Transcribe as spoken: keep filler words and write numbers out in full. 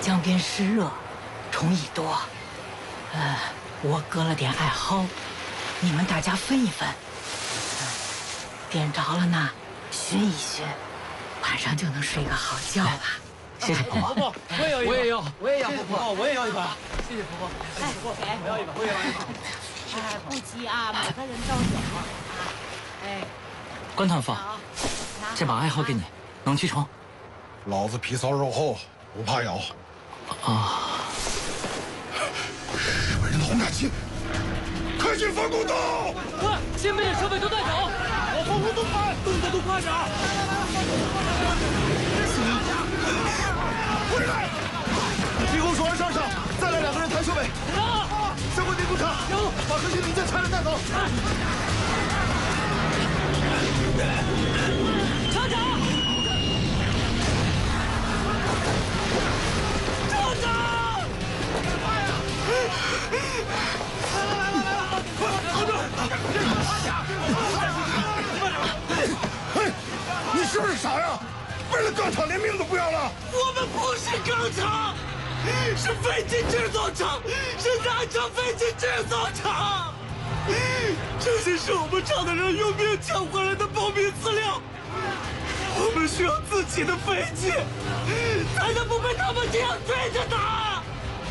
江边湿热，虫蚁多。呃，我割了点艾蒿，你们大家分一分。呃、点着了呢，熏一熏，晚上就能睡个好觉了。 谢谢婆婆， 我也要， 我也要， 我也要婆婆，我也要一把。 谢谢婆婆， 哎， 婆婆，我要一把，我也要一把。 哎，不急啊，每个人都有啊。哎， 关团房，这把艾蒿给你，能驱虫。 老子皮糙肉厚，不怕咬。 啊！ 日本人的红感器，快进防空洞！ 快，先把设备都带走，往防空洞跑，动作都快点。 回来！敌后双人上上，再来两个人抬设备。 啊！ 相关电工厂， 有， 把核心零件拆了带走。 厂长！厂长！快呀！来来来来来，快扛住！ 嘿，你是不是傻呀？为了钢厂连命都不要了？ 我们不是钢厂，是飞机制造厂，是南昌飞机制造厂。这些是我们厂的人用命抢回来的保密资料。我们需要自己的飞机，才能不被他们这样追着打。